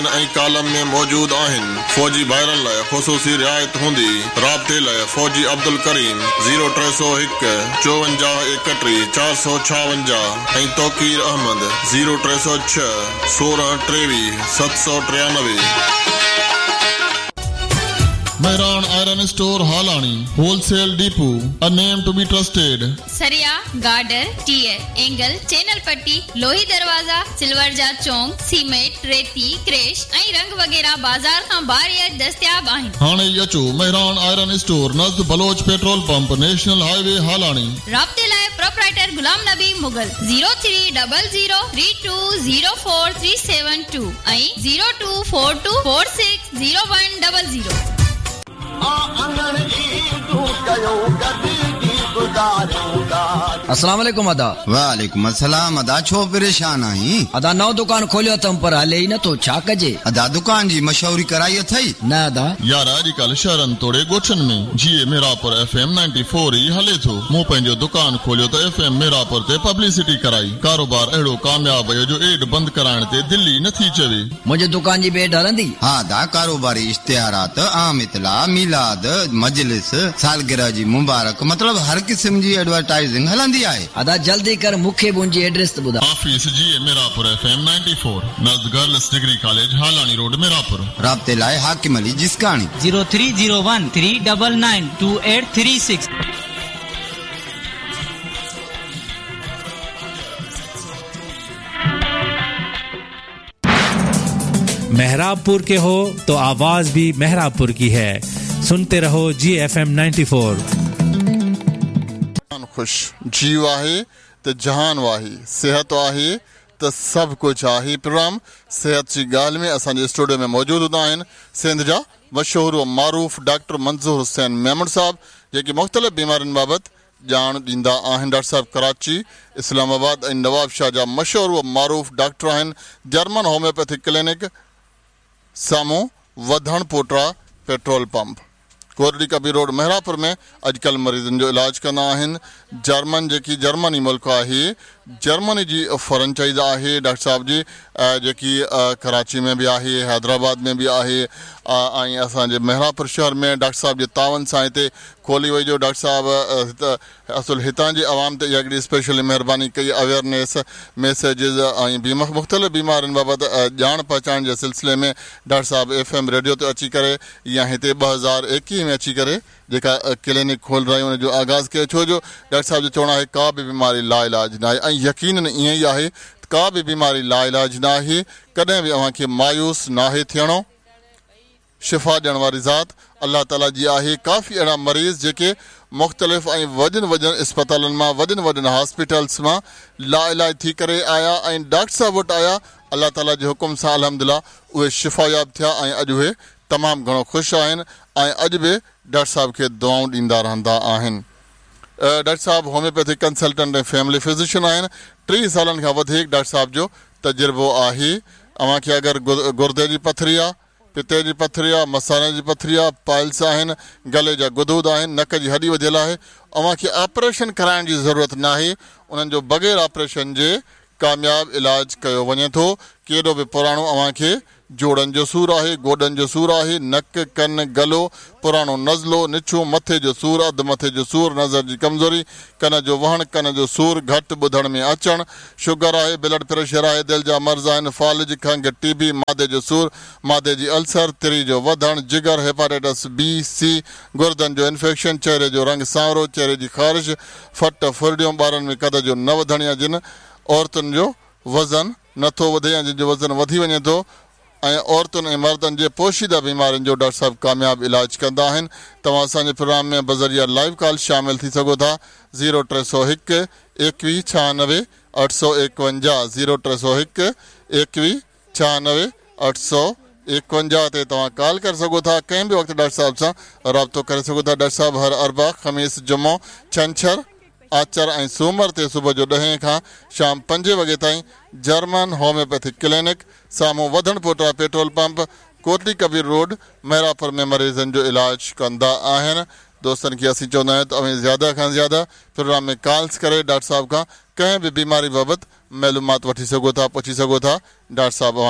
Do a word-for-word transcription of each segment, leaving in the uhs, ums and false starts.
ऐं कालम में मौजूद आहिनि। फौजी भाइरनि लाइ ख़ुसूसी रिआयत हूंदी। राब्ते लाइ फौजी अब्दुल करीम ज़ीरो टे सौ हिकु चोवंजाह एकटीह चारि सौ छावंजाह ऐं तौकीर अहमद ज़ीरो टे सौ छह सोरहं टेवीह सत सौ टियानवे। Mehran Iron Store Halani Wholesale Depot, a name to be trusted. Saria, Garder, Tier, Engel, Channel Patti, Lohi Darwaza, Silverja Chowk, Cement, Reti, Crash, ऐं रंग वगैरह बाजार खां बाहर दस्तयाब आहिनि। हाणे अचो Mehran Iron Store नज़द Baloch petrol pump national highway हालानी। राब्ते लाइ proprietor Ghulam Nabi Mughal zero three zero zero three two zero four three seven two ऐं zero two four two four six zero one double zero. अस्सलाम वालेकुम अदा। वालेकुम अस्सलाम अदा। छो परेशान आहीं? अदा नओ दुकान खोलियो तम पर हले ही न तो छा कजे? अदा दुकान जी मशहूरी कराई अथई? न अदा यार अॼुकल्ह शहरनि तोड़े ॻोठनि में जीअं Mirapur F M ninety four E हले थो। मूं पंहिंजो दुकान खोलियो त एफ एम मीरापुर ते पब्लिसिटी कराई। कारोबार अहिड़ो कामयाब वियो जो एड बंदि कराइण ते दिल्ली नथी चवे। मुंहिंजे दुकान जी बेड हलंदी? हा अदा कारोबारी इश्तिहारात आम इतला मिलाद मजलिस सालगिरह जी मुबारक मतलब हर किस्म जी एडवर्टाइजिंग हलंदी आहे। अदा जल्दी कर मूंखे मुंहिंजी एड्रेस त ॿुधा। ऑफिस जी Mirapur F M ninety four नज़द girls degree college हालानी road Mirapur. राब्ते लाइ हाकिम Ali जिसकानी zero three zero one three nine nine two eight three six. मेहराबपुर के हो तो आवाज भी मेहराबपुर की है। सुनते रहो जी एफ एम नाइंटी फोर। खुश जीव आहे त जहान वाही, सेहत आहे त सभु कुझु आहे। प्रोग्राम सेहत जी ॻाल्हि में असांजे स्टूडियो में मौजूदु हूंदा आहिनि सिंध जा मशहूरु मारूफ़ डॉक्टर मंज़ूर हुसैन मेमन साहब, जेके मुख़्तलिफ़ बीमारियुनि बाबति ॼाण ॾींदा आहिनि। डॉक्टर साहब कराची, इस्लामाबाद ऐं नवाबशाह जा मशहूरु मारूफ़ डॉक्टर आहिनि। जर्मन होम्योपैथिक क्लिनिक साम्हूं वधण पोटरा पेट्रोल पंप कोरडी कबीर रोड मेहरापुर में अॼुकल्ह मरीज़नि जो इलाज कंदा आहिनि। जर्मन जेकी जर्मनी मुल्क आहे, जर्मनी जी फ्रेंचाइज़ आहे डॉक्टर साहब जी, जेकी कराची में बि आहे, हैदराबाद में बि आहे ऐं असांजे मेहरापुर शहर में डॉक्टर साहब जे तावन सां हिते खोली वई जो। डॉक्टर साहब असुल हितां जी आवाम ते इहा हिकिड़ी स्पेशली महिरबानी कई अवेयरनेस मैसेजिस ऐं बीमा मुख़्तलिफ़ बीमारियुनि बाबति ॼाण पहचान जे सिलसिले में डॉक्टर साहब एफ एम रेडियो ते अची करे या हिते ॿ हज़ार एकवीह में अची करे जेका क्लिनिक खोल रहियूं हुन जो आगाज़ कयो। छो जो डॉक्टर साहब जो चवणु आहे का बि बीमारी लाइलाज न आहे ऐं यकीनन ईअं ई आहे, का बि बीमारी लाइलाज न आहे। कॾहिं बि अव्हांखे मायूस नाहे थियणो। शिफ़ा ॾियण वारी ज़ात अल्लाह ताला जी आहे। काफ़ी अहिड़ा मरीज़ जेके मुख़्तलिफ़ ऐं वॾनि वॾनि इस्पतालनि मां वॾनि वॾनि हॉस्पिटल्स मां लाइलाज थी करे आया ऐं डॉक्टर साहब वटि आया। अल्लाह ताला जे हुकुम सां अल्हम्दुलिल्लाह उहे शिफ़ायाब थिया ऐं अॼु उहे तमामु घणो ख़ुशि आहिनि ऐं अॼु बि डॉक्टर साहब खे दुआऊं ॾींदा रहंदा आहिनि। डॉक्टर साहब होम्योपैथिक कंसल्टेंट ऐं फैमिली फिज़िशियन आहिनि। टीह सालनि खां वधीक डॉक्टर साहब जो तजुर्बो आहे। अव्हांखे अगरि गुर्दे जी पथरी आहे, पिते जी पथरी आहे, मसाने जी पथरी आहे, पाइल्स आहिनि, गले जा गुदूद आहिनि, नक जी हॾी वधियल आहे, अव्हांखे ऑपरेशन कराइण जी ज़रूरत न आहे। उन्हनि जो बग़ैर ऑपरेशन जे कामयाब इलाज कयो वञे थो। केॾो बि पुराणो अव्हांखे जोड़नि जो सूरु आहे, गोॾनि जो सूरु आहे, नक कन गलो, पुराणो नज़लो, निछो, मथे जो सूरु, अधु मथे जो सूरु, नज़र जी कमज़ोरी, कन जो वहण, कन जो सूरु, घटि ॿुधण में अचणु, शुगर आहे, ब्लड प्रेशर आहे, दिलि जा मर्ज़ आहिनि, फालिज, खंघि, टीबी, मादे जो सूरु, मादे जी अल्सर, तिरी जो वधणु, जिगर, हेपाटाइटिस बी सी, गुर्दनि जो इन्फेक्शन, चेहरे जो रंग सांवरो, चेहरे जी ख़ारिश, फट फुरडियूं, ॿारनि में कद जो न वधण या जिन औरतुनि जो वज़न नथो वधे या जंहिंजो वज़न वधी वञे थो ऐं औरतुनि ऐं मर्दनि जे पोशीदा बीमारियुनि जो डॉक्टर साहब कामयाब इलाज कंदा आहिनि। तव्हां असांजे प्रोग्राम में बज़रिया लाइव कॉल शामिल थी सघो था। ज़ीरो टे सौ हिकु एकवीह छहानवे अठ सौ एकवंजाह ज़ीरो टे सौ हिकु एकवीह छहानवे अठ सौ एकवंजाह ते तव्हां कॉल करे सघो था। कंहिं बि वक़्तु डॉक्टर साहब सां राब्तो करे सघो था। डॉक्टर साहब हर अरबा, ख़मीस, जुमो, छंछरु, आचर ऐं सूमर ते सुबुह जो ॾहें खां शाम पंजे वॻे ताईं जर्मन होम्योपैथिक क्लिनिक साम्हूं वधण पोटरा petrol pump Kotli Kabir road Mehrabpur में मरीज़नि जो इलाज कंदा आहिनि। दोस्तनि खे असीं चवंदा आहियूं त अवें ज़्यादा खां ज़्यादा प्रोग्राम में कॉल्स करे डॉक्टर साहब खां कंहिं बि बीमारी बाबति मालूमात वठी सघो था, पुछी सघो था। डॉक्टर साहब अव्हांखे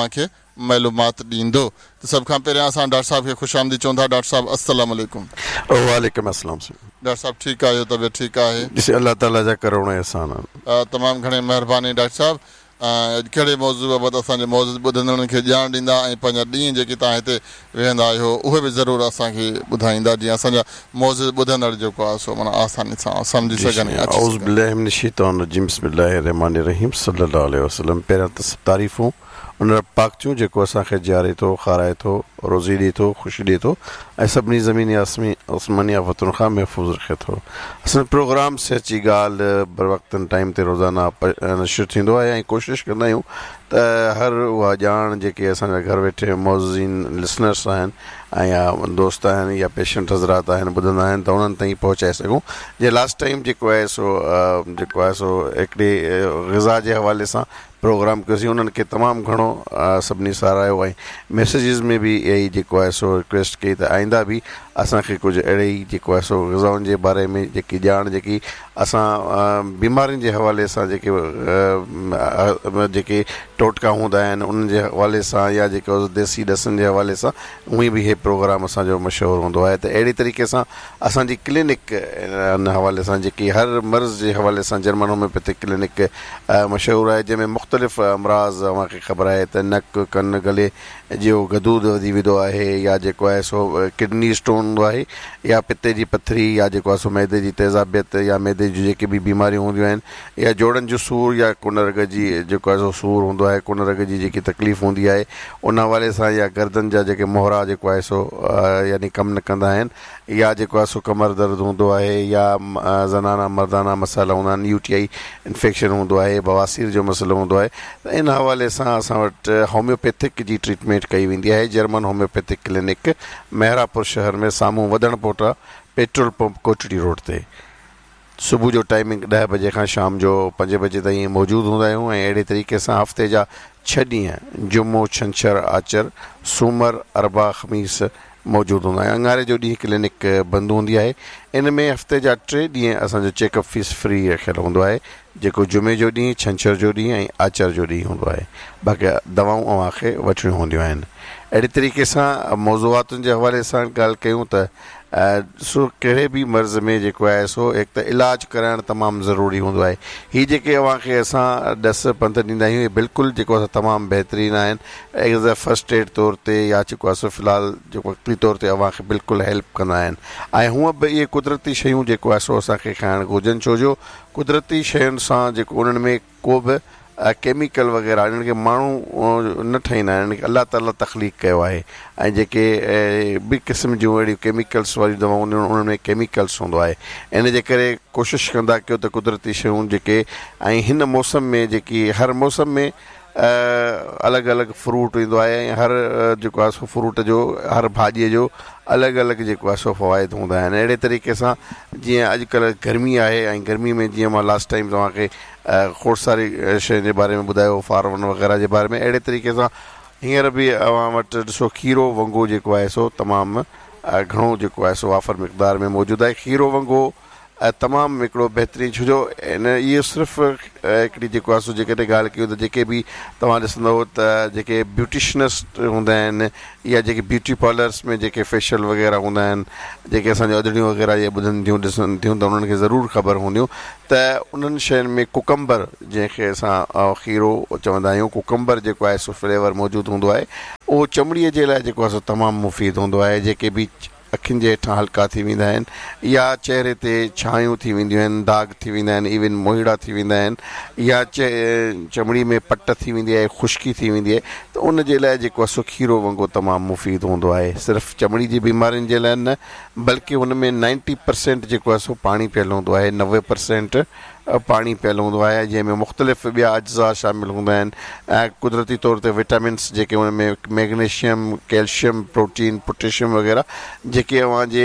मालूमात ॾींदो। त सभ खां पहिरियां असां डॉक्टर साहब खे ख़ुशि आमदी चवंदा। डॉक्टर साहब अस्सलाम वालेकुम। वालेकुम अस्सलाम। डॉक्टर साहब ठीकु आहियो? तबियत ठीकु आहे? ॾिसे अल्लाह ताला जा करोड़ एहसान आहिनि। तमामु घणी महिरबानी डॉक्टर साहब। कहिड़े मौज़ू बाबति असांजे मौज़ूद ॿुधंदड़नि खे ॼाण ॾींदा ऐं पंहिंजा ॾींहं जेके तव्हां हिते वेहंदा आहियो उहे बि ज़रूरु असांखे ॿुधाईंदा, जीअं असांजा मौज़ूद ॿुधंदड़ जेको आहे सो माना आसानी सां सम्झी सघनि। औज़ बिल्लाहि मिनश शैतानिर रजीम बिस्मिल्लाहिर रहमानिर रहीम सल्लल्लाहु अलैहि वसल्लम। पहिरियां त सभु तारीफ़ूं उन पाक जूं जेको असांखे ॼारे थो, खाराए थो, रोज़ी ॾिए थो, ख़ुशी ॾिए थो ऐं सभिनी ज़मीनी आसमी आसमानी आफ़तुनि खां महफ़ूज़ रखे थो। असांजो प्रोग्राम सची ॻाल्हि बर वक़्तनि टाइम ते रोज़ाना नशर थींदो आहे ऐं कोशिशि कंदा आहियूं त हर उहा ॼाण जेके असांजा घर वेठे मौज़ून लिसनर्स आहिनि ऐं या दोस्त आहिनि या पेशेंट हज़रात आहिनि ॿुधंदा आहिनि त उन्हनि ताईं पहुचाए सघूं। जे लास्ट टाइम जेको आहे सो जेको आहे सो हिकिड़े ग़िज़ा जे हवाले सां प्रोग्राम कयोसीं, उन्हनि खे तमामु घणो सभिनी साराहियो ऐं मैसेजिस में बि इहा ई जेको आहे सो रिक्वेस्ट कई त आईंदा बि असांखे कुझु अहिड़े ई जेको आहे सो ग़िज़ाउनि जे बारे में जेकी ॼाण जेकी असां बीमारियुनि जे हवाले सां जेके जेके टोटका हूंदा आहिनि उन्हनि जे हवाले सां या जेके देसी ॾसनि जे हवाले सां उहे बि इहे प्रोग्राम असांजो मशहूरु हूंदो आहे। त अहिड़ी तरीक़े सां असांजी क्लिनिक इन हवाले सां जेकी हर मर्ज़ जे हवाले सां जर्मन होम्योपैथिक क्लिनिक मशहूरु आहे, जंहिंमें मुख़्तलिफ़ अमराज़ तव्हांखे ख़बर आहे त नक कन गले जो गदूद वधी वेंदो आहे या जेको आहे सो किडनी स्टोन हूंदो आहे या पिते जी पथरी या जेको आहे सो मैदे जी तेज़ाबियत या मैदे जी जेके बि बीमारियूं हूंदियूं आहिनि या जोड़नि जो सूरु या कुन रग जी जेको आहे सो सूरु हूंदो आहे, कुन रग जी जेकी तकलीफ़ हूंदी आहे उन हवाले सां या गर्दन जा जेके मोहरा जेको आहे सो यानी कमु न कंदा आहिनि या जेको आहे सो कमर दर्द हूंदो आहे या ज़नाना मर्दाना मसाइला हूंदा आहिनि, यू टी आई इन्फेक्शन हूंदो आहे, बवासीर जो मसइलो हूंदो आहे, त इन हवाले सां असां वटि होम्योपैथिक जी ट्रीटमेंट कई वेंदी आहे। जर्मन होम्योपैथिक क्लिनिक मेहरापुर शहर में साम्हूं वधण पोटा पेट्रोल पंप कोटड़ी रोड ते सुबुह जो टाइमिंग ॾह बजे खां शाम जो पंज बजे ताईं मौजूदु हूंदा आहियूं ऐं अहिड़े तरीक़े सां हफ़्ते जा छह ॾींहं जुमो छंछरु आचर सूमर अरबा ख़मीस मौजूदु हूंदा आहिनि। अंगारे जो ॾींहुं क्लिनिक बंदि हूंदी आहे। इन में हफ़्ते जा टे ॾींहं असांजो चेकअप फीस फ्री रखियलु हूंदो आहे, जेको जुमे जो ॾींहुं छंछर जो ॾींहुं ऐं आचर जो ॾींहुं हूंदो आहे। बाक़ी दवाऊं अव्हांखे वठणियूं हूंदियूं आहिनि। अहिड़ी तरीक़े सां मौज़ूआतुनि जे हवाले सां ॻाल्हि कयूं त सो कहिड़े बि मर्ज़ में जेको आहे सो हिकु त इलाजु कराइणु तमामु ज़रूरी हूंदो आहे। हीअ जेके अव्हांखे असां ॾस पंध ॾींदा आहियूं इहे बिल्कुलु जेको आहे तमामु बहितरीनु आहिनि। एज़ अ फस्ट एड तौर ते या जेको आहे सो फ़िलहालु जेको वक़्ती तौर ते अव्हांखे बिल्कुलु हेल्प कंदा आहिनि ऐं हूअं बि इहे कुदरती शयूं जेको आहे सो असांखे खाइणु घुरिजनि, छो जो कुदरती शयुनि सां जेको उन्हनि में को बि केमिकल वग़ैरह इन्हनि खे माण्हू न ठाहींदा आहिनि, अलाह ताला तख़लीक़ कयो आहे ऐं जेके ॿी क़िस्म जूं अहिड़ियूं केमिकल्स वारियूं दवाऊं हूंदियूं आहिनि उन्हनि में केमिकल्स हूंदो आहे। इन जे करे कोशिशि कंदा कयो त कुदरती शयूं जेके ऐं हिन मौसम में जेकी हर मौसम में अलॻि अलॻि फ्रूट ईंदो आहे ऐं हर जेको आहे सो फ्रूट जो हर भाॼीअ जो अलॻि अलॻि जेको आहे सो फ़वाइद हूंदा आहिनि। अहिड़े तरीक़े सां जीअं अॼुकल्ह गर्मी आहे ऐं गर्मी में जीअं मां लास्ट टाइम तव्हांखे खोड़ सारी शयुनि जे बारे में ॿुधायो, फार्मन वग़ैरह जे बारे में, अहिड़े तरीक़े सां हींअर बि अव्हां वटि ॾिसो खीरो वंगो जेको आहे सो तमामु घणो जेको आहे सो वाफ़र मिक़दार में मौजूदु आहे। खीरो वंगो तमामु हिकिड़ो बहितरीनु, छो जो इन इहो सिर्फ़ु हिकिड़ी जेको आहे सो जेकॾहिं ॻाल्हि कयूं त जेके बि तव्हां ॾिसंदव त जेके ब्यूटिशनिस्ट हूंदा आहिनि या जेके ब्यूटी पार्लर्स में जेके फेशियल वग़ैरह हूंदा आहिनि, जेके असांजो अदड़ियूं वग़ैरह इहे ॿुधनि थियूं ॾिसनि थियूं त उन्हनि खे ज़रूरु ख़बर हूंदियूं त उन्हनि शयुनि में कुकम्बर जंहिंखे असां खीरो चवंदा आहियूं, कुकम्बर जेको आहे सो फ्लेवर मौजूदु हूंदो आहे, उहो चमड़ीअ जे लाइ जेको आहे सो तमामु मुफ़ीद हूंदो आहे। जेके बि अखियुनि जे हेठां हल्का थी वेंदा आहिनि या चहिरे ते छायूं थी वेंदियूं आहिनि, दाग थी वेंदा आहिनि, इवन मोहिड़ा थी वेंदा आहिनि या च चमड़ी में पट थी वेंदी आहे, ख़ुश्की थी वेंदी आहे, त उन जे लाइ जेको आहे सो खीरो वंगो तमामु मुफ़ीद हूंदो आहे। सिर्फ़ु चमड़ी जी बीमारियुनि जे लाइ न, बल्कि हुन में नाइंटी परसेंट जेको आहे सो पाणी पियल हूंदो आहे, नवे परसेंट पाणी पियल हूंदो आहे, जंहिंमें मुख़्तलिफ़ ॿिया अज्जा शामिलु हूंदा आहिनि ऐं कुदरती तौर ते विटामिन्स जेके हुन में मैग्नीशियम, कैल्शियम, प्रोटीन, पोटेशियम वग़ैरह जेके अव्हांजे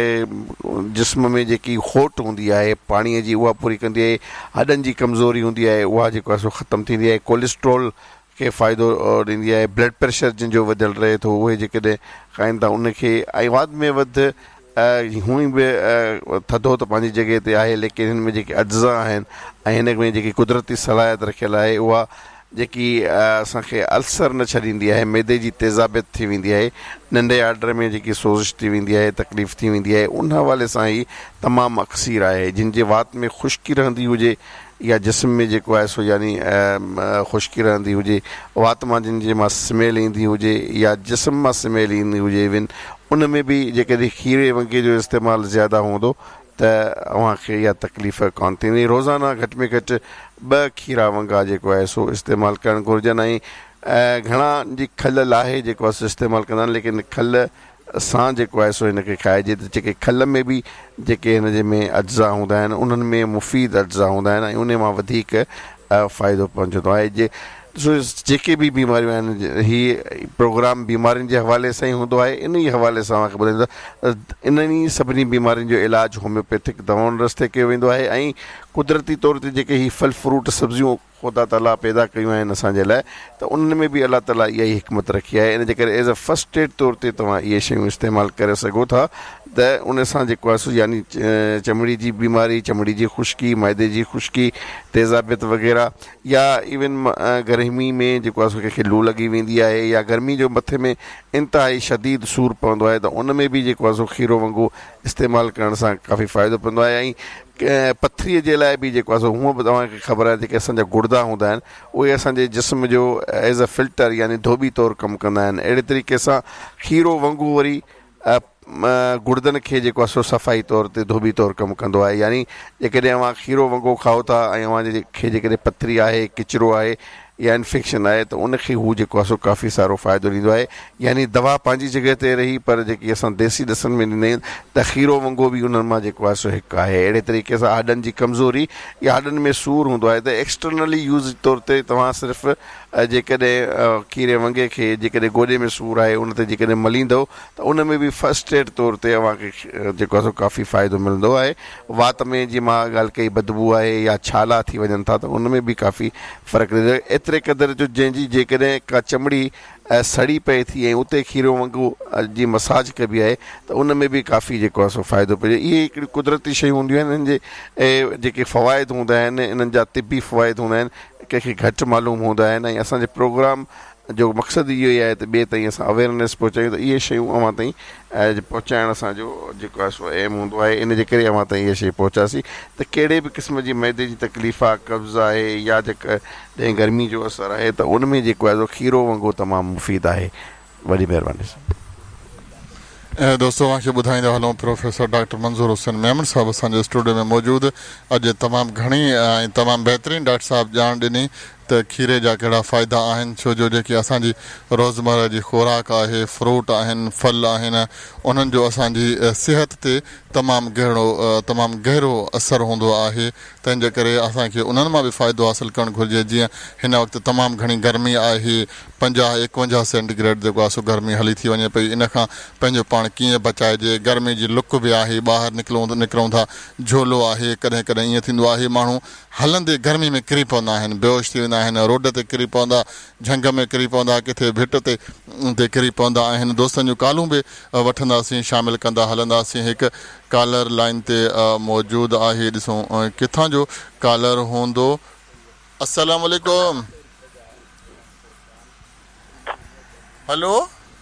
जिस्म में जेकी खोट हूंदी आहे पाणीअ जी उहा पूरी कंदी आहे, हॾनि जी कमज़ोरी हूंदी आहे उहा जेको आहे सो ख़तमु थींदी आहे, कोलेस्ट्रोल खे फ़ाइदो ॾींदी आहे, ब्लड प्रेशर जंहिंजो वधियलु रहे थो उहे जेकॾहिं खाइनि था उनखे, ऐं वधि में वधि हूअं ई बि थधो त पंहिंजी जॻह ते आहे, लेकिन हिन में जेके अज्जा आहिनि ऐं हिन में जेकी कुदरती सलाहियत रखियलु आहे उहा जेकी असांखे अल्सर न छॾींदी आहे, मैदे जी तेज़ाबियत थी वेंदी आहे, नंढे आर्डर में जेकी सोज़िश थी वेंदी आहे, तकलीफ़ थी वेंदी आहे, उन हवाले सां ई तमामु अक्सीर आहे। जिन जे वात में ख़ुश्की रहंदी हुजे या जिस्म में जेको आहे सो यानी ख़ुश्की रहंदी हुजे, वात मां जिन जे मां स्मेल ईंदी हुजे या जिस्म मां स्मेल ईंदी हुजे, इवन उन में बि जेकॾहिं खीरे वंगे जो इस्तेमालु ज़्यादा हूंदो त अव्हांखे इहा तकलीफ़ कोन थींदी। रोज़ाना घटि में घटि ॿ खीरा वंगा जेको आहे सो इस्तेमालु करणु घुरिजनि। ऐं घणा जी खलल आहे जेको आहे सो इस्तेमालु कंदा आहिनि, लेकिन खल सां जेको आहे सो हिनखे खाइजे त जेके खल में बि जेके हिन जे में अज्जा हूंदा आहिनि, उन्हनि में मुफ़ीद अज्जा हूंदा आहिनि ऐं उन मां वधीक फ़ाइदो पहुचंदो आहे। जे सो जेके बि बीमारियूं आहिनि, हीअ प्रोग्राम बीमारियुनि जे हवाले सां ई हूंदो आहे। इन ई हवाले सां मूंखे ॿुधाईंदा इन्हनि सभिनी बीमारियुनि जो इलाजु होम्योपैथिक दवाउनि रस्ते कयो वेंदो आहे ऐं कुदरती तौर ते जेके हीअ फल फ्रूट सब्जियूं ख़ुदा ताला पैदा कयूं आहिनि असांजे लाइ, त उन्हनि में बि अलाह ताला इहा ई हिकमत रखी आहे। इन जे करे एज़ अ फस्ट एड तौर ते तव्हां इहे शयूं इस्तेमालु करे सघो था त उन सां जेको आहे सो यानी चमड़ी जी बीमारी, चमड़ी जी ख़ुश्की, मैदे जी ख़ुश्की, तेज़ाबियत वग़ैरह, या इवन गर्मी में जेको आहे सो कंहिंखे लू लॻी वेंदी आहे या गर्मी जो मथे में इंतिहाई शदीद सूरु पवंदो आहे, त उन में बि जेको आहे सो खीरो वांगुरु इस्तेमालु करण सां काफ़ी फ़ाइदो पवंदो आहे। ऐं पथरीअ जे लाइ बि जेको आहे सो हूअं बि तव्हांखे ख़बर आहे जेके असांजा गुर्दा हूंदा आहिनि उहे असांजे जिस्म जो एज़ अ फिल्टर यानी धोबी तौरु कमु कंदा आहिनि। अहिड़े तरीक़े सां खीरो वांगुरु वरी गुर्दनि खे जेको आहे सो सफ़ाई तौर ते धोबी तौरु कमु कंदो आहे। यानी जेकॾहिं अव्हां खीरो वांगुरु खाओ था ऐं अव्हां खे जेकॾहिं पथरी आहे, किचिरो आहे या इन्फेक्शन आहे, त उनखे हू जेको आहे सो काफ़ी सारो फ़ाइदो ॾींदो आहे। यानी दवा पंहिंजी जॻह ते रही, पर जेकी असां देसी ॾसनि में ॾींदा आहियूं त खीरो वांगुरु बि उन्हनि मां जेको आहे सो हिकु आहे। अहिड़े तरीक़े सां हॾनि जी कमज़ोरी या हॾनि में सूरु हूंदो आहे त एक्सटर्नली यूज़ तौर ते तव्हां सिर्फ़ु जेकॾहिं खीरे वंगे खे जेकॾहिं गोॾे में सूरु आहे उन ते जेकॾहिं मलींदव त उन में बि फस्ट एड तौर ते अव्हांखे जेको आहे सो काफ़ी फ़ाइदो मिलंदो आहे। वात में जीअं मां ॻाल्हि कई बदबू आहे या छाला थी वञनि था, त उन में बि काफ़ी फ़र्क़ु ॾींदो आहे। एतिरे क़दुरु जो जंहिंजी जेकॾहिं का चमड़ी सड़ी पए थी ऐं उते खीरो वांगुरु जी मसाज कबी आहे त उन में बि काफ़ी जेको आहे सो फ़ाइदो पइजे। इहे हिकिड़ी कुदरती शयूं हूंदियूं आहिनि, इन्हनि जे जेके फ़वाइद हूंदा आहिनि, इन्हनि जा तिबी फ़वाइद हूंदा आहिनि, कंहिंखे घटि मालूम हूंदा आहिनि। ऐं असांजे प्रोग्राम जो मक़सदु इहो ई आहे त ॿिए ताईं असां अवेयरनेस पहुचायूं, त इहे शयूं अव्हां ताईं पहुचाइण असांजो जेको आहे सो एम हूंदो आहे। इन जे करे अव्हां ताईं इहे शइ पहुचासीं त कहिड़े बि क़िस्म जी मैदे जी तकलीफ़ आहे, कब्ज़ आहे या जेका जंहिं गर्मी जो असरु आहे, त उन में जेको आहे सो खीरो वांगुरु तमामु मुफ़ीद आहे। वॾी महिरबानी। ऐं दोस्तो तव्हांखे ॿुधाईंदा हलूं प्रोफेसर डॉक्टर मंज़ूर हुसैन मेमन साहिबु असांजे स्टूडियो में मौजूदु। अॼु तमामु घणी ऐं तमामु बहितरीनु डॉक्टर साहिबु ॼाण ॾिनी त खीरे जा कहिड़ा फ़ाइदा आहिनि, छो जो जेकी असांजी रोज़मर्रा जी खुराक आहे, फ्रूट आहिनि, फल आहिनि, उन्हनि जो असांजी सिहत ते तमामु गहिरो तमामु गहिरो असरु हूंदो आहे। तंहिंजे करे असांखे उन्हनि मां बि फ़ाइदो हासिलु करणु घुरिजे। जीअं हिन वक़्तु तमामु घणी गर्मी आहे, पंजाह एकवंजाह सेंटीग्रेड जेको आहे सो गर्मी हली थी वञे पई। इन खां पंहिंजो पाण कीअं बचाइजे, गर्मी जी लुक बि आहे, ॿाहिरि निकिरूं निकिरूं था, झोलो आहे, कॾहिं कॾहिं ईअं थींदो आहे माण्हू हलंदे गर्मी में किरी पवंदा आहिनि, बेहोश थी वेंदा आहिनि, रोड ते किरी पवंदा, झंग में किरी पवंदा, किथे भिट ते ते किरी पवंदा आहिनि। दोस्तनि जूं कालूं बि वठंदासीं, शामिलु कंदा हलंदासीं। हिकु कॉलर लाइन ते मौजूदु आहे, ॾिसूं किथां जो कॉलर हूंदो। अस्सलाम वालेकुम। हेलो,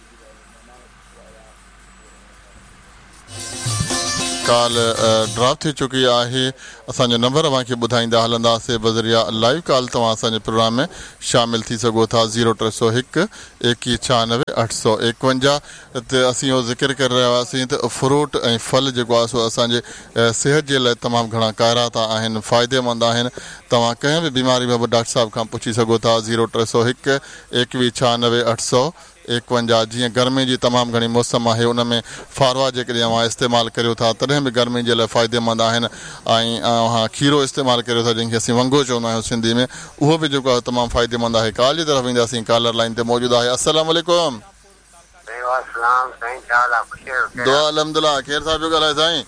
कॉल ड्रॉप थी चुकी आहे। असांजो नंबर तव्हांखे ॿुधाईंदा हलंदासीं बज़रिया लाइव कॉल। तव्हां असांजे प्रोग्राम में शामिलु थी सघो था। ज़ीरो टे सौ हिकु एकवीह छहानवे अठ सौ एकवंजाह ते असीं इहो ज़िक्र करे रहिया हुआसीं त फ्रूट ऐं फल जेको आहे सो असांजे सिहत जे लाइ तमामु घणा क़ाइरात आहिनि, फ़ाइदेमंद आहिनि। तव्हां कंहिं बि बीमारी में बि डॉक्टर साहिब खां पुछी सघो था। ज़ीरो टे सौ हिकु एकवीह छहानवे अठ सौ एकवंजाह। जीअं गर्मी जी तमामु घणी मौसम आहे, उन में फारवा जेकॾहिं अव्हां इस्तेमालु करियो था तॾहिं बि गर्मी जे लाइ फ़ाइदेमंद आहिनि। ऐं अव्हां खीरो इस्तेमालु करियो था, जंहिंखे असीं वंगो चवंदा आहियूं सिंधी में, उहो बि जेको आहे तमामु फ़ाइदेमंद आहे। कॉल जी तरफ़ ईंदासीं, कॉलर लाइन ते मौजूदु आहे। अस्सलाम वालेकुम। दुआ अल्हम्दुलिल्लाह। केरु साहिब पियो ॻाल्हाए साईं?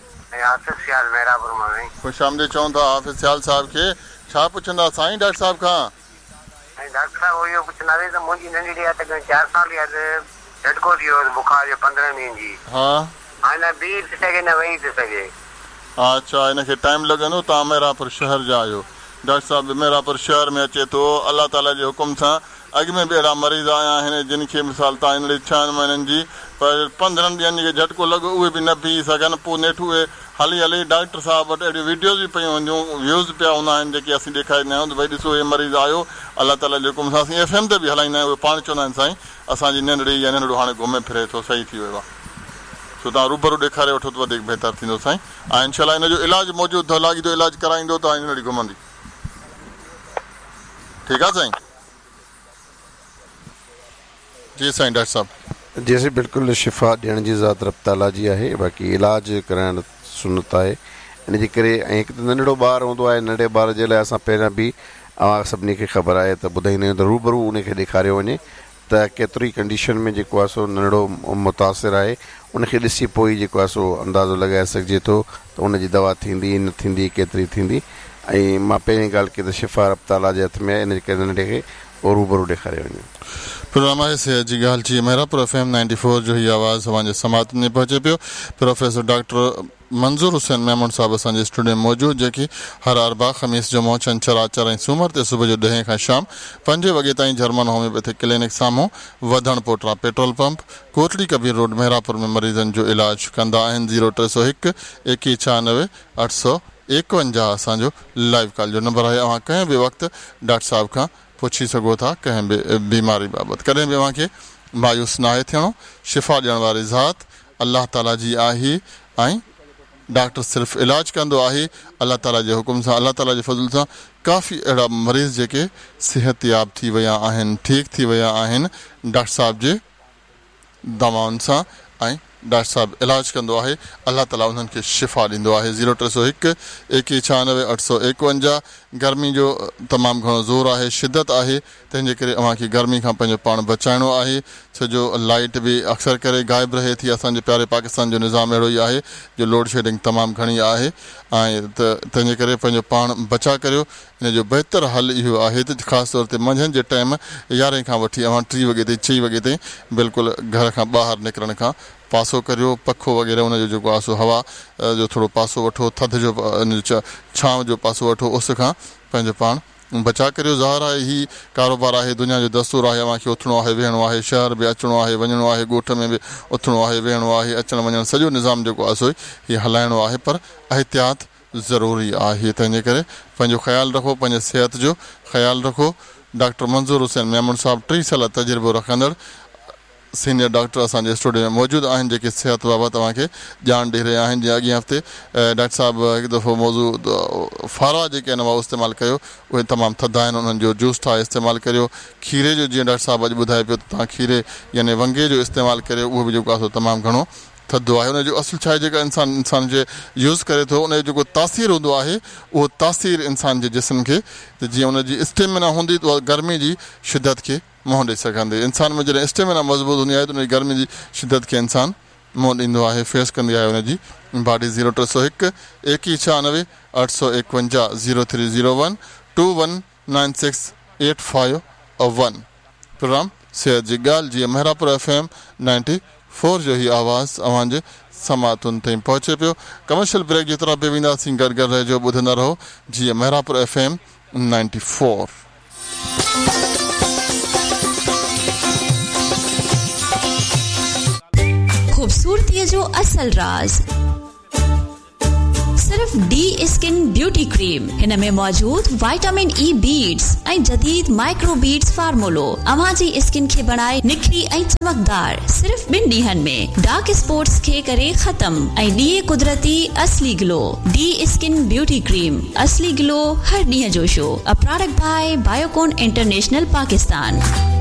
ख़ुशि आमदीद चऊं था हाफ़िज़ सियाल साहिब खे। छा पुछंदा साईं डॉक्टर साहिब खां? डॉक्टर साहब वो इहो पुछंदासीं त मुंहिंजी नंढी ॾेया तक़रीबन चारि साल या झटको थी वियो बुखार जो पंद्रहं ॾींहंनि जी। हा, हाणे बीह थी सघे न वेही थी सघे। अच्छा, हिनखे टाइम लॻंदो। तव्हां मेरापुर शहर जा आहियो, डॉक्टर साहब मेरापुर शहर में अचे थो अल्लाह ताला जे हुकुम सां अॻु में बि अहिड़ा मरीज़ आया आहिनि जिन खे मिसाल तव्हां छहनि महीननि जी पर पंद्रहनि ॾींहंनि खे झटको लॻो उहे बि न बीह सघनि पोइ नेठ उहे हली हली डॉक्टर साहब वटि अहिड़ियूं वीडियोज़ बि पियूं हूंदियूं व्यूज़ पिया हूंदा आहिनि जेके असीं ॾेखारींदा आहियूं त भई ॾिसो हे मरीज़ आयो अल्लाह ताला जे हुकुम सां असीं एफ एम ते बि हलाईंदा आहियूं उहे पाण चवंदा आहिनि साईं असांजी नंढड़ी या नंढड़ो हाणे घुमे फिरे थो सही थी वियो आहे छो तव्हां रूबरू ॾेखारे वठो त वधीक बहितर थींदो साईं ऐं इनशाला हिन जो इलाजु मौजूदु अथव लाॻीदो इलाजु कराईंदो त नंढड़ी घुमंदी ठीकु आहे साईं जी साईं डॉक्टर साहब जैसे बिल्कुलु शिफ़ा ॾियण जी ज़ात रब ताला जी आहे बाक़ी इलाजु कराइणु सुनत आहे इन जे करे ऐं हिकु त नंढड़ो ॿारु हूंदो आहे नंढे ॿार जे लाइ असां पहिरियां बि अवां सभिनी खे ख़बर आहे त ॿुधाईंदा आहियूं त रूबरू उनखे ॾेखारियो वञे त केतिरी कंडीशन में जेको आहे सो नंढड़ो मुतासिर आहे उनखे ॾिसी पोइ जेको आहे सो अंदाज़ो लॻाए सघिजे थो त उनजी दवा थींदी न थींदी केतिरी थींदी ऐं मां पहिरीं ॻाल्हि कई त शिफ़ा रब ताला जे हथ में आहे इन जे करे नंढे खे पोइ रूबरू ॾेखारे वञे प्रोग्राम आहे सिहत जी ॻाल्हि जी Merapur F M ninety four जो ही आवाज़ अव्हांजे समात में पहुचे पियो प्रोफेसर डॉक्टर मंज़ूर हुसैन मेमन साहब असांजे स्टूडियो में मौजूदु जेकी हर अरबा ख़मीस जुमो छंछर आचर ऐं सूमर ते सुबुह जो ॾहें खां शाम पंजे वॻे ताईं जर्मन होम्योपैथिक क्लिनिक साम्हूं वधण पोटरा petrol pump Kotli Kabir road Merapur में मरीज़नि जो इलाज कंदा आहिनि ज़ीरो टे सौ हिकु एकवीह छहानवे अठ सौ एकवंजाह असांजो लाइव कॉल जो नंबर आहे अव्हां कंहिं बि वक़्तु डॉक्टर साहब खां पुछी सघो था कंहिं बि बीमारी बाबति कॾहिं बि अव्हांखे मायूस न आहे थियणो शिफ़ा ॾियण वारी ज़ात अल्लाह ताला जी आहे ऐं डॉक्टर सिर्फ़ु इलाजु कंदो आहे अल्लाह ताला जे हुकुम सां अल्लाह ताला जे फज़ल सां काफ़ी अहिड़ा मरीज़ जेके सिहतयाब थी विया आहिनि ठीकु थी विया आहिनि डॉक्टर साहब जे दवाउनि सां ऐं डॉक्टर साहब इलाजु कंदो आहे अल्लाह ताला उन्हनि खे शिफ़ा ॾींदो आहे ज़ीरो टे सौ हिकु एकवीह छहानवे अठ सौ एकवंजाह गर्मी जो तमामु घणो ज़ोर आहे शिदत आहे तंहिंजे करे अव्हांखे गर्मी खां पंहिंजो पाण बचाइणो आहे छो जो लाइट बि अक्सर करे गाइबु रहे थी असांजे प्यारे पाकिस्तान जो निज़ाम अहिड़ो ई आहे जो लोड शेडिंग तमामु घणी आहे ऐं त तंहिंजे करे पंहिंजो पाण बचा करियो इन जो बहितर हल इहो आहे त ख़ासि तौर ते मंझंदि जे टाइम यारहें खां वठी अव्हां टीं वॻे ताईं चईं वॻे ताईं बिल्कुलु घर खां ॿाहिरि निकिरण खां पासो करियो पखो वग़ैरह उनजो जेको आहे सो हवा जो थोरो पासो वठो थधि जो छांव जो पासो वठो उस खां पंहिंजो पाण बचा करियो ज़ाहिर आहे ही कारोबार आहे दुनिया जो दस्तूर आहे अव्हांखे उथिणो आहे वेहणो आहे शहर बि अचिणो आहे वञिणो आहे ॻोठ में बि उथिणो आहे वेहणो आहे अचणु वञणु सॼो निज़ाम जेको आहे सो हीअ हलाइणो आहे पर एहतियात ज़रूरी आहे तंहिंजे करे पंहिंजो ख़्यालु रखो पंहिंजे सिहत जो ख़्यालु रखो डॉक्टर मंज़ूर हुसैन मेमन साहब टीह साल तजुर्बो रखंदड़ सीनियर डॉक्टर असांजे स्टूडियो में मौजूदु आहिनि जेके सिहत बाबति तव्हांखे ॼाण ॾेई रहिया आहिनि जीअं अॻिए हफ़्ते डॉक्टर साहब हिकु दफ़ो मौज़ू फारा जेके आहिनि उहा इस्तेमालु कयो उहे तमामु थधा आहिनि उन्हनि जो जूस ठाहे इस्तेमालु करियो खीरे जो जीअं डॉक्टर साहब अॼु ॿुधाए पियो त तव्हां खीरे यानी वंगे जो इस्तेमालु करियो उहो बि जेको आहे तमामु घणो थधो आहे उनजो असुलु छा आहे जेका इंसान इंसान जे यूज़ करे थो उनजो जेको तासीर हूंदो आहे उहो तासीर इंसान जे जिस्म खे त जीअं उनजी स्टेमिना हूंदी त उहा गर्मी जी शिदत खे मुंहुं ॾेई सघंदी इंसान में जॾहिं स्टेमिना मज़बूत हूंदी आहे त उनजी गर्मी जी शिदत खे इंसान मुंहुं ॾींदो आहे फेस कंदी आहे उनजी बॉडी ज़ीरो टे सौ हिकु एकवीह छहानवे अठ सौ एकवंजाह zero three zero one two one nine six eight five one programme सिहत जी ॻाल्हि जीअं Mehrabpur F M ninety four जो ही आवाज़ अव्हांजे समातुनि ताईं पहुचे पियो कमर्शियल ब्रेक जी तरफ़ बि वेंदासीं गॾु गॾु रहिजो ॿुधंदा रहो जीअं Mehrabpur F M ninety four खूबसूरती जो असल राज सिर्फ डी स्किन ब्यूटी क्रीम हिन में मौजूद विटामिन ई बीड्स ऐं जदीद माइक्रो बीड्स फार्मूलो अव्हां जी स्किन खे बनाए निखरी ऐं चमकदार सिर्फ ॿिनि ॾींहनि में डार्क स्पॉट्स खे करे ख़त्म ऐं ॾिए कुदरती असली glow D skin beauty cream असली ग्लो हर ॾींहं जो show a product by Biocon international Pakistan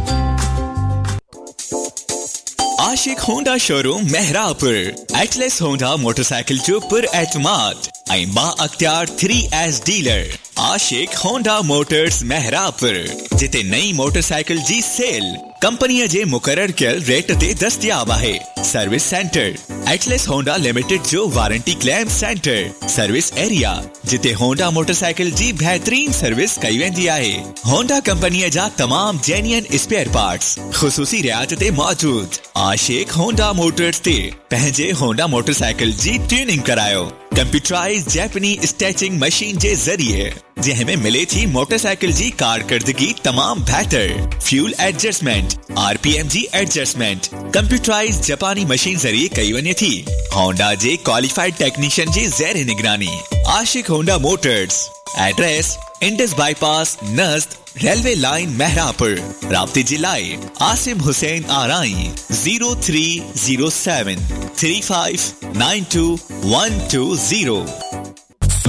Ashique Honda showroom Mehrabpur Atlas Honda motorcycle जो पुर एतमाद ऐं बा अख्तियार थ्री एस डीलर आशिक होंडा मोटर्स मेहरापुर जिते नई मोटरसाइकिल जी सेल कंपनीअ जे मुक़रर कयल रेट ते दस्तयाब आहे service centre Atlas Honda limited जो warranty claim centre service area जिते होंडा मोटरसाइकिल जी बेहतरीन सर्विस कई वेंदी आहे होंडा कंपनीअ जा तमाम जेन्युइन स्पेयर पार्ट्स ख़ुसूसी रियायत ते मौजूद आशिक होंडा मोटर्स ते पंहिंजे होंडा मोटरसाइकिल जी ट्यूनिंग करायो कंप्यूटराइज जापानी स्टैचिंग मशीन जे जरिए जंहिं में मिले थी मोटरसाइकिल जी कारकर्दगी तमाम बेहतर फ्यूल एडजस्टमेंट आरपीएम जी एडजस्टमेंट कंप्यूटराइज जापानी मशीन जरिए कई वने थी होंडा जे क्वालिफाइड टेक्नीशियन जी ज़ेर निगरानी आशिक Honda Motors address Indus bypass नज़द railway line Mehrabpur राब्ते जी लाए आसिम हुसैन आराई जीरो थ्री जीरो seven three five nine two one two जीरो